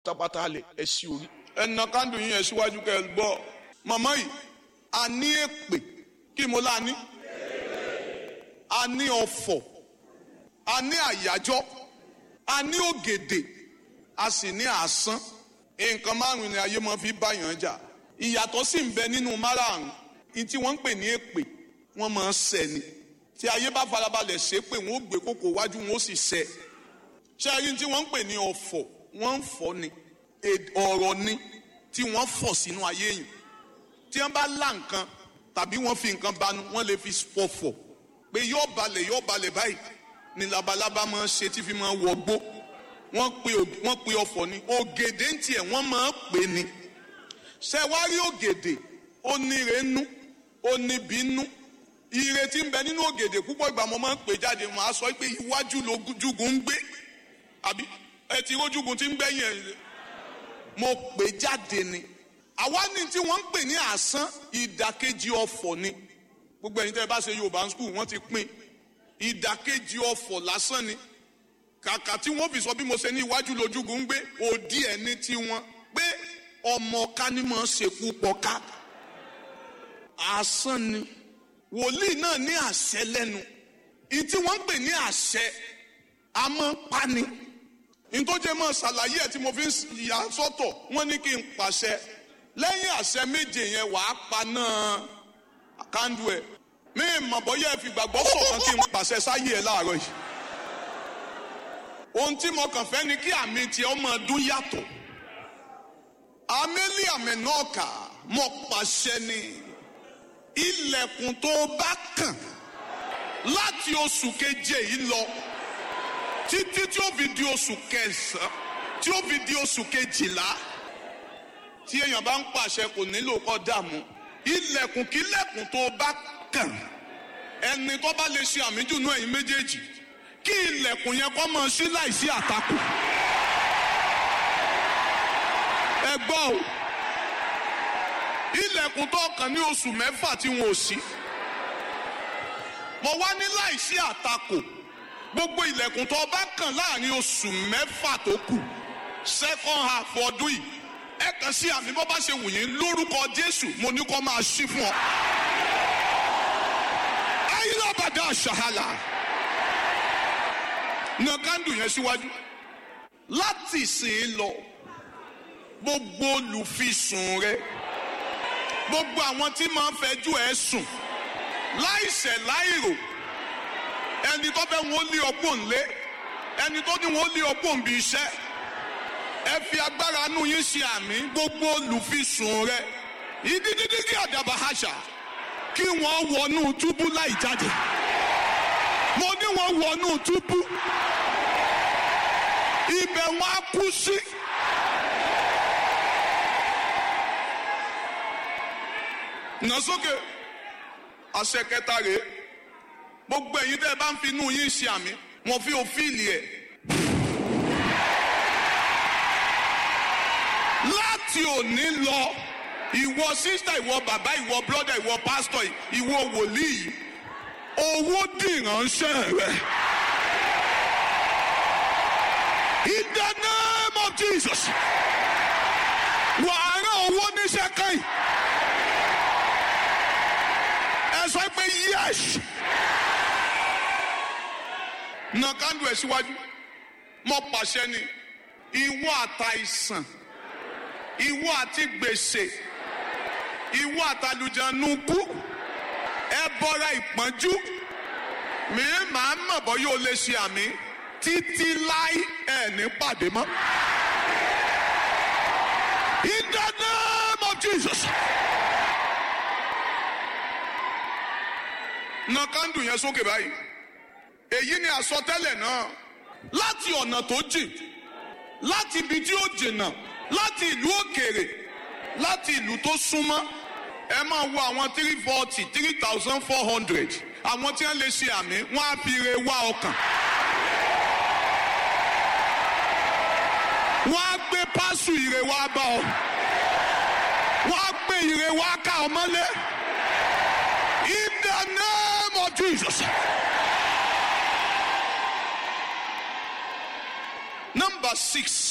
pátápátá lẹ̀ ẹ sí orí. ẹnà kándù yín ẹ síwájú kẹ́ ẹ gbọ́. màmá yìí a ní èpè kí mo lá ní. a ní ọ̀fọ̀ a ní àyájọ́ a ní ògèdè a sì ní àsán. nǹkan márùn ni ayé máa fi báyàn jà. ìyàtọ̀ sì ń bẹ nínú márààrún. ní tí wọ́n ń pè ní èpè wọ́n máa ń ṣẹ ni. tí ayé bá farabalẹ̀ ṣe pé wọ́n ó gbé kókó wájú wọn ó sì ṣẹ. ṣé ayé tí wọ́n ń pè ní ọ̀fọ̀ wọ́n ń fọ́ ni ọ̀rọ̀ ni tí wọ́n fọ̀ sínú ayé yìí. tí wọ́n bá lá nǹkan tàbí wọ́n fi nǹkan banu wọ́n lè fi pọ̀fọ̀ pé yóò balẹ̀ báyìí ni labalábá máa ń ṣe tí fi máa wọgbó. wọ́n pe ọ̀fọ̀ ni ògèdè ń tiẹ̀ wọ́n máa ń pè ní. ṣé wàá rí ògèdè ó ní renú ó ní bínú. ire tí ń bẹ nínú ògèdè púpọ̀ ìgbà mo máa ń pè jáde mo á sọ pé iwájú lójúgun ń gbé àbí ẹ ti rójúgun tí ń gbẹ̀yìn ẹ̀ mo pè jáde ni. àwa ní tí wọ́n ń pè ní àsán ìdàkejì ọ̀fọ̀ ni. gbogbo ẹ̀yin tẹ́ ẹ bá ṣe Yorùbá school wọ́n ti pín ìdàkejì ọ̀fọ̀ lásán ni. kàkà tí wọ́n fi sọ bí mo ṣe ní iwájú lójúgun ń gbé òdì ẹ̀ ní tiwọn pé ọmọ ká ní mọ̀ ṣekú pọ̀ ká. àsán ni. wòlíì náà ní àṣẹ lẹ́nu. ìtí wọ́n ń pè ní àṣẹ a máa ń pani. ìtọ́jẹ́ máa ṣàlàyé ẹ̀ tí mo fi ń yà sọ́tọ̀ wọ́n ní kí n pàṣẹ lẹ́yìn àṣẹ méje yẹn wàá paná kándú ẹ̀. mi mọ̀ bọ́yá ẹ fi gbàgbọ́ sọ̀kan kí n pàṣẹ sáyé ẹ̀ láàárọ̀ yìí. ohun tí mo kàn fẹ́ ni kí àmì tiẹ̀ ọmọ ọdún yàtọ̀. àmẹ́lí àmẹ́ náà kà mọ́ pàṣẹ ni ilẹ̀kùn tó bá kàn láti oṣù keje yìí lọ títí tí ó fi di oṣù kẹsàn-án tí ó fi di oṣù kejìlá tí èèyàn bá ń pàṣẹ kò nílò kó dààmú. ilẹ̀kùn kílẹ̀kùn tó bá kàn ẹni tó bá lè ṣe àmìjù náà ẹ̀yin méjèèjì kí ilẹ̀kùn yẹn kó máa ṣí láìsí àtakò. ẹ gbọ́ o ilẹ̀kùn tó kàn ní oṣù mẹ́fà tí wọn ò ṣí mo wá ní láìsí àtakò gbogbo ilẹ̀kùn tó bá kàn láàrin oṣù mẹ́fà tó kù second half ọdún yìí ẹ kàn sí àmì bó bá ṣe wù yín lórúkọ Jésù mo ní kó máa ṣí fún ọ. ayélujára ṣàhálà na kándù yẹn síwájú láti ìsìn lọ gbogbo olùfisùn rẹ gbogbo àwọn tí máa ń fẹjú ẹ sùn láìṣẹ̀ láìrò ẹni tó fẹ́ wọn lé ọgbọ́n lé ẹni tó ní wọn lé ọgbọ́n bí iṣẹ́ ẹ fi agbára nù yín ṣe àmì gbogbo olùfisùn rẹ ìdídídí kí àdàbà àṣà kí wọ́n wọnú túbú láì jáde mo ní wọ́n wọnú túbú ibẹ̀ wọ́n á kú sí. nà sókè àṣẹ kẹta rèé gbogbo ẹ̀yin tẹ́ ẹ bá ń fi inú yín ṣe àmì wọn fi òfìlì ẹ̀. láti òní lọ ìwọ sísítà ìwọ bàbá ìwọ brọ́dà ìwọ pásítọ̀ ìwọ wòlíì owó dìránṣẹ́ rẹ. In the name of Jesus wàá rán owó níṣẹ́ kan yìí. ẹ sọ pé yes. na kándù ẹ síwájú mo pàṣẹ ni ìwọ àtàìsàn ìwọ àti gbèsè ìwọ àtàlùjànùkú ẹ bọra ìpọ́njú mi máa mọ̀ bọ́ yóò lè ṣe àmì títí láì ẹ̀ ní pàdé mọ́. In the name of Jesus. na kándù yẹn sókè báyìí èyí ni àsọtẹ́lẹ̀ náà láti ọ̀nà tó jìn láti ibi tí ó jìnnà láti ìlú òkèèrè láti ìlú tó súnmọ́ ẹ máa wo àwọn 340 3,400 àwọn tí wọ́n lè ṣe àmì wọ́n á fi re wá ọkàn wọ́n á gbé pásù ire wá bá ọ wọ́n á gbé ire wá ká ọ mọ́lẹ̀. In the name of Jesus. Number 6.